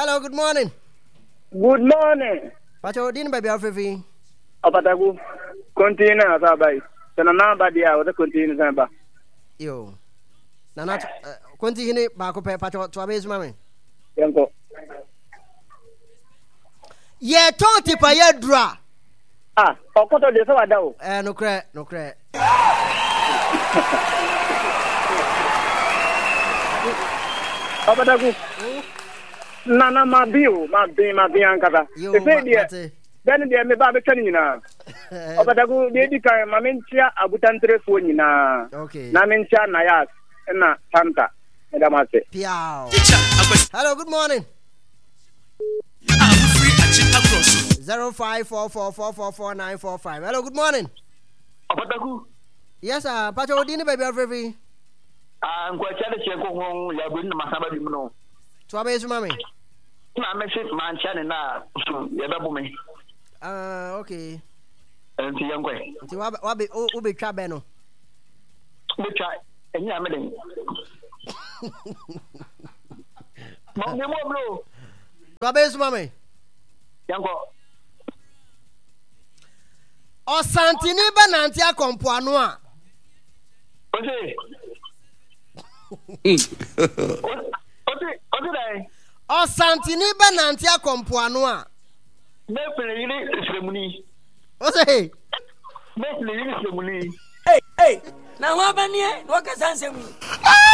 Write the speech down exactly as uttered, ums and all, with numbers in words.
Hello, good morning. Good morning. Pacho din baby afefi. Opataku. Continue asabai. Sana namba dia o continue samba. Yo. Nana continue ba ko pe pacho to abezu mame. Yanko. Ye ton tipa ye dra. Ah, okoto de so wada o. Eh no kre, no kre. Opataku. Nana mabio, mabi mabi ankata. Efe dia. Dan dia me ba be twani na. Opataku de di kan ma mentia abutantre fo nyina. Okay. Na mentia na yas na tanta. Edamase. Piao. Hello, good morning. Zero five four four four four four nine four five. Hello, good morning. Opataku. Yes, sir. Pacho din baby afefi. Ah, ngwa chale cheko ngong ya bun na masaba bi mno. To abezu mame. Na message man chane na ya babu me. Ah, okay. Enti yankwe. Nti wa wa be o be twa be no. Be twa enyi ameden. Mo me mo bro. To abezu mame. Yanko. Osantini bananti akompo anu a. Oje. Oje, oje dai. Osantini bananti akompo anu a. Me pele yiri seremoni. Oje. Me pele yiri seremoni. Hey, hey. Na wa banie, wa ka sansemu.